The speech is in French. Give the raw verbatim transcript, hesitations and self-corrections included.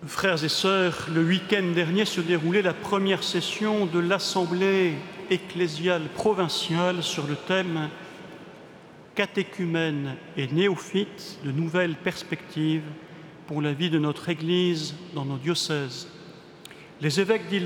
Frères et sœurs, le week-end dernier se déroulait la première session de l'Assemblée ecclésiale provinciale sur le thème « Catéchumènes et néophytes, de nouvelles perspectives pour la vie de notre Église dans nos diocèses ». Les évêques d'Île